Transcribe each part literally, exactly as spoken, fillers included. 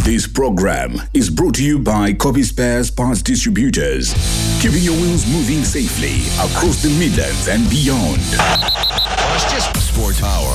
This program is brought to you by Copy Spares Parts Distributors, keeping your wheels moving safely across the Midlands and beyond. Well, it's just Sport Power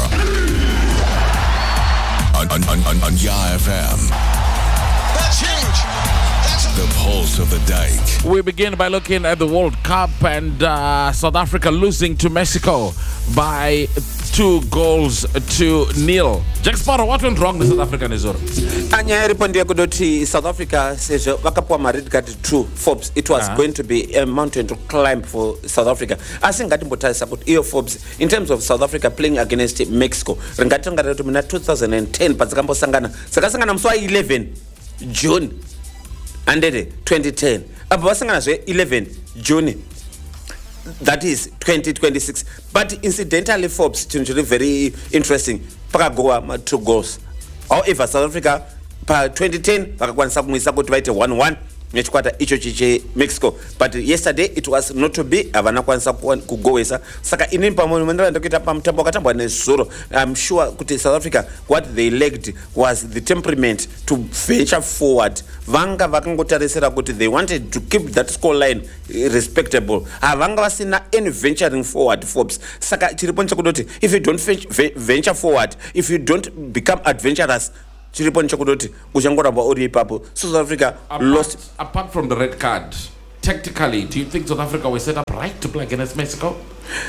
on, on, on, on, on Y F M. That's huge. That's the pulse of the dike. We begin by looking at the World Cup and uh, South Africa losing to Mexico by two goals to nil. Jack Sparrow, what went wrong with South Africa, Nizoro? Anya responde kudoti South Africa says vakapuwa ma red card two Forbes. It was uh-huh. going to be a mountain to climb for South Africa. I think ngatimbotarisa kuti iyo Forbes in terms of South Africa playing against Mexico. Ringatanga kuti muna two thousand ten padzakambosangana. Sakasangana musi wa eleven June and twenty ten. Apo vasangana zve eleven June. That is twenty twenty-six. But incidentally, Forbes, it's very interesting. Pakagoa two goals. However, South Africa, pa twenty ten, pakakwanisa kumwisa kuti vaite one one. Nechikwata icho chiche Mexico. But yesterday it was not to be. Havana kwanisa kugoesa. Saka inini pamoja mwendala ndokita pa mtambo katambwa nezuro. I'm sure kuti South Africa, what they lacked was the temperament to venture forward. Vanga vakangotarisira kuti they wanted to keep that score line respectable. Havanga vasina any venturing forward, Forbes. Saka chiriponcha kudoti, if you don't venture forward, if you don't become adventurous, South Africa apart, lost. Apart from the red card, tactically, do you think South Africa was set up right to play against Mexico?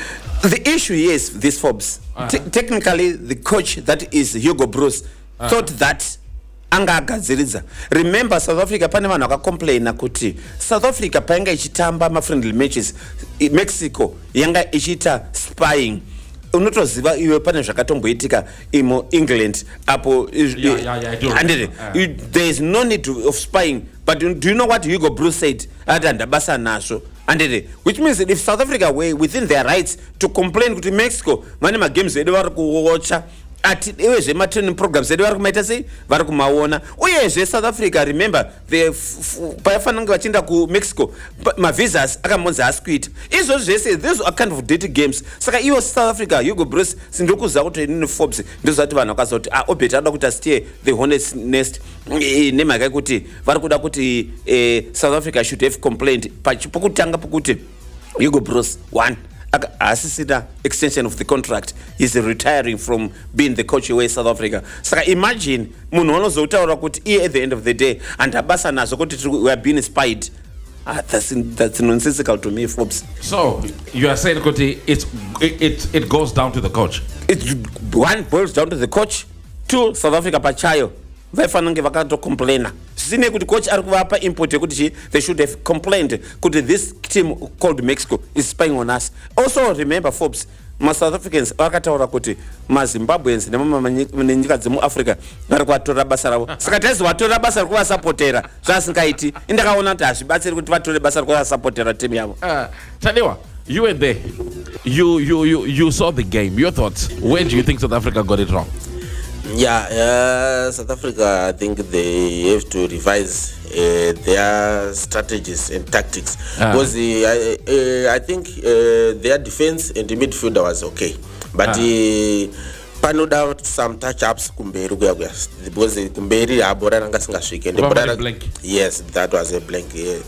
The issue is this, Forbes. Uh-huh. Te- technically, the coach that is Hugo Bruce uh-huh. thought that anga agadziriza. Remember, South Africa pane vanhu vakakomplaina kuti South Africa painga ichitamba ma-friendly matches, Mexico yanga ichita spying. Unotoziva iwe pane zvakatomboitika imo England apo yeah, yeah, yeah, I do and uh, there is no need to, of spying, but do you know what Hugo Bruce said ati andabasa naso and which means that if South Africa were within their rights to complain to Mexico vane magames edu vari kuwatcha ati iwezve matraining programs edu vari kumaita sei vari kumaona uyezve South Africa, remember the payafananga vachienda ku Mexico mavisas akamonzi asikuita izvo zvese, those are kind of dirty games. Saka iwo South Africa, Hugo Bruce sindokuziva kuti inini Forbes ndozvati vanhu vakaziva kuti ah obeta ada kuti asitiye the hornet's nest nemhaka yekuti vari kuda kuti South Africa should have complained pokutanga pokuti Hugo Bruce one assisted extension of the contract. He's retiring from being the coach away South Africa. So imagine munhu anozotaura kuti iye at the end of the day and abasa nazo kuti we are being spied. Ah, that's that's nonsensical to me, Forbes. So you are saying kuti it's it, it it goes down to the coach. It one boils down to the coach. Two, South Africa pachayo vaifanange vakatocomplaina zvisine kuti coach ari kuvapa input yekuti they should have complained kuti this team called Mexico is spying on us. Also remember, Forbes, ma South Africans vakataura kuti ma Zimbabweans nenyika dzemuAfrica vari kuvatorera basa ravo. Saka taizi vatorera basa rekuvasapotera zvasingaiti. Indakaona kuti hazvibatsiri kuti vatore basa rekuvasapotera team yavo. Uh, Taniwa, you were there. You you you you saw the game. Your thoughts? Where do you think South Africa got it wrong? Yeah, uh, South Africa, I think they have to revise uh, their strategies and tactics. Uh-huh. Because the, uh, uh, I think uh, their defense and the midfielder was okay. But uh-huh. panoda some touch-ups kumberi because kumberi abora nanga singasvike blank. Yes, that was a blank. Yeah.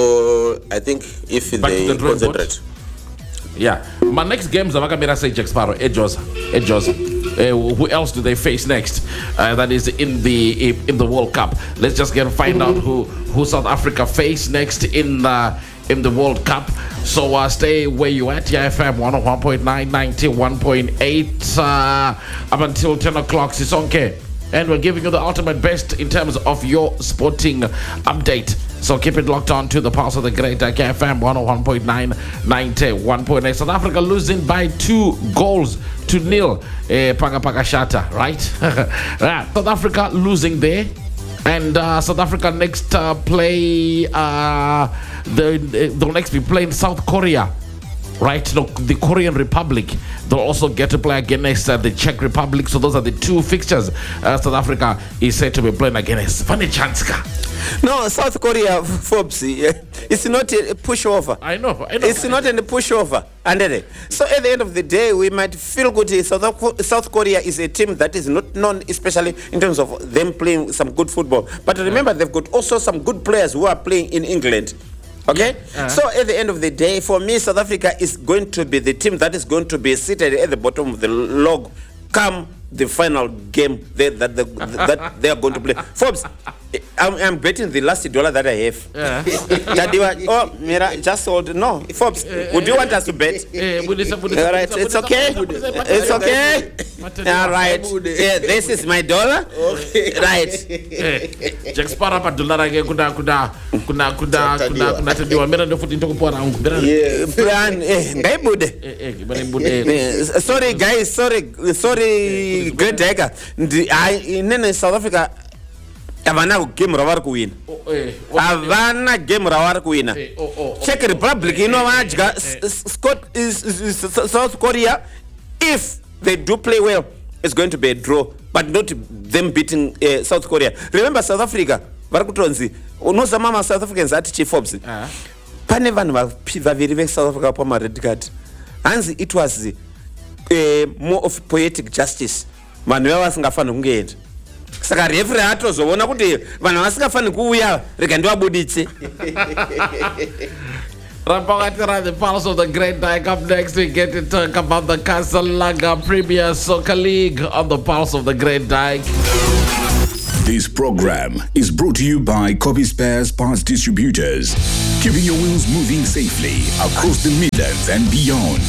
So I think if Back they the concentrate. Yeah. My next games are Vakamira say Jack Sparrow, Edjos, Edjos. Uh, who else do they face next? Uh, that is in the in the World Cup. Let's just get to find out who who South Africa face next in the in the World Cup. So uh, stay where you at. Y F M one oh one point nine, ninety-one point eight uh, up until ten o'clock. Sisonke, and we're giving you the ultimate best in terms of your sporting update. So keep it locked on to the pulse of the great K F M one oh one point nine, ninety-one point eight. South Africa losing by two goals to nil. Eh, Panga Panga Shata, right? Right. South Africa losing there. And uh, South Africa next uh, play, uh, the, they'll next be playing South Korea right? No, the Korean Republic, they'll also get to play against uh, the Czech Republic. So those are the two fixtures uh, South Africa is said to be playing against. Funny chance. No, South Korea, Forbes, it's not a pushover. I know, I know. It's not a pushover. So at the end of the day, we might feel good. South, South Korea is a team that is not known, especially in terms of them playing some good football. But remember, they've got also some good players who are playing in England. Okay? Uh-huh. So at the end of the day, for me, South Africa is going to be the team that is going to be seated at the bottom of the log come the final game they, that, the, that they are going to play. Forbes, I'm, I'm betting the last dollar that I have. Yeah. Oh, Mira, just sold. No, Forbes, would you want us to bet? All right, it's okay. It's okay. All right. Yeah, this is my dollar. Okay. Right. Jack Sparrow pa dollar again. Kuda kuda kuda kuda kuda kuda tadiwa. Mira ndo futi ntoko pora ungu. Yeah. Plan. Eh, ngai bude. Eh, eh, bude. Sorry guys. Sorry. Sorry. Great Dagger. In South Africa, Havana game rawar ku win. Havana game rawar ku win. Czech Republic, you know what? Scott is South Korea. If they do play well, it's going to be a draw, but not them beating uh, South Korea. Remember South Africa. Varkutonzi. Unoza mama South Africans at Chief Forbes. Pane vanhu vaviri ve South Africa pa red card. Hanzi it was uh, more of poetic justice. Vanhu vasingafani kungeenda. Saka referee atozoona kuti vanhu vasingafani kuuya rega ndivabuditse. Rapakatira, the pulse of the Great Dyke. Up next, we get to talk about the Casablanca Premier Soccer League on the pulse of the Great Dyke. This program is brought to you by Copy Spares Parts Distributors, keeping your wheels moving safely across the Midlands and beyond.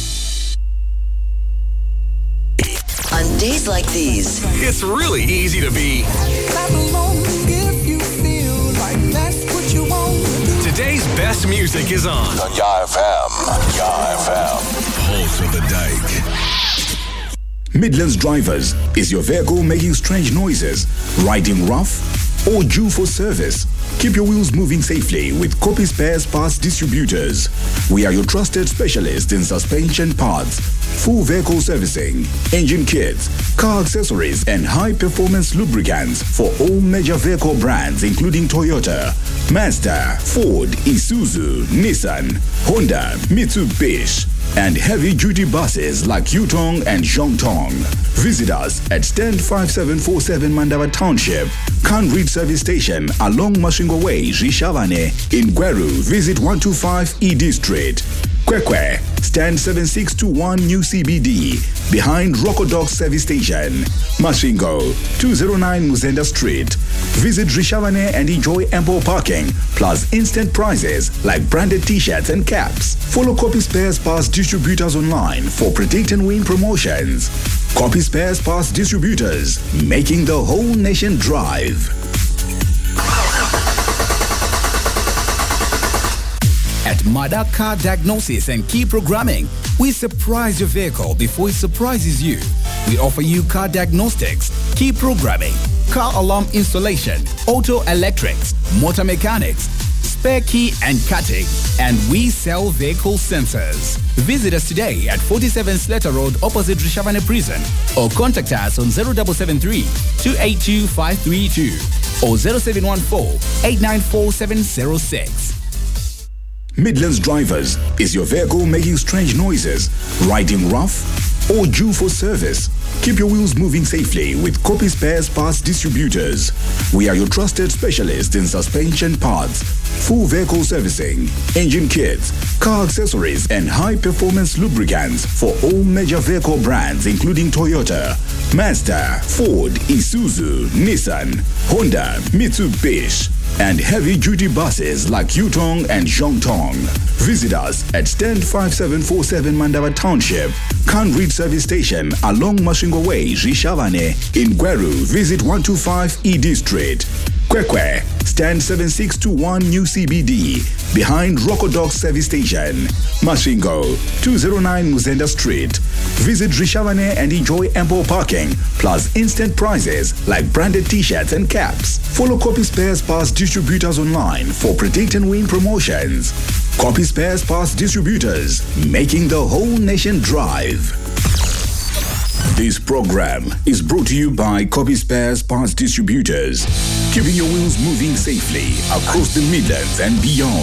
On days like these, It's really easy to be Clap along if you feel like that's what you want to do. today's best music is on on Yah F M. Yah F M. Pulse of the Dyke. Midlands Drivers, is your vehicle making strange noises, riding rough, or due for service? Keep your wheels moving safely with Copy Spares Parts Distributors. We are your trusted specialists in suspension parts, full vehicle servicing, engine kits, car accessories, and high-performance lubricants for all major vehicle brands including Toyota, Mazda, Ford, Isuzu, Nissan, Honda, Mitsubishi, and heavy-duty buses like Yutong and Zhongtong. Visit us at stand five seven four seven Mandava Township, Kanrit Service Station along Mashingo Way, Rishavane. In Gweru, visit one two five E D Street. Kwekwe, stand seven six two one New C B D, behind Rocodog Service Station. Mashingo, two oh nine Muzenda Street. Visit Rishavane and enjoy ample parking, plus instant prizes like branded t-shirts and caps. Follow Copy Spares Parts Distributors online for predict and win promotions. Copy Spares Parts Distributors, making the whole nation drive. At Madak Car Diagnosis and Key Programming, we surprise your vehicle before it surprises you. We offer you car diagnostics, key programming, car alarm installation, auto electrics, motor mechanics, spare key and cutting, and we sell vehicle sensors. Visit us today at forty-seven Slater Road opposite Rishavane Prison, or contact us on zero seven seven three, two eight two, five three two or zero seven one four, eight nine four seven zero six. Midlands Drivers, is your vehicle making strange noises, riding rough, or due for service? Keep your wheels moving safely with Copy Spares Parts Distributors. We are your trusted specialists in suspension parts, full vehicle servicing, engine kits, car accessories, and high-performance lubricants for all major vehicle brands including Toyota, Mazda, Ford, Isuzu, Nissan, Honda, Mitsubishi, and heavy-duty buses like Yutong and Zhongtong. Visit us at stand five seven four seven Mandava Township, Kanrit Service Station along Mashingo Way, Rishavane. In Gweru, visit one two five E D Street. Kwekwe, stand seven six two one New C B D, behind Rocodog Service Station. Masvingo, two oh nine Muzenda Street. Visit Rishavane and enjoy ample parking, plus instant prizes like branded t-shirts and caps. Follow Copy Spares Pass distributors online for Predict and Win promotions. Copy Spares Pass distributors, making the whole nation drive. This program is brought to you by Copy Spares Parts Distributors, keeping your wheels moving safely across the Midlands and beyond.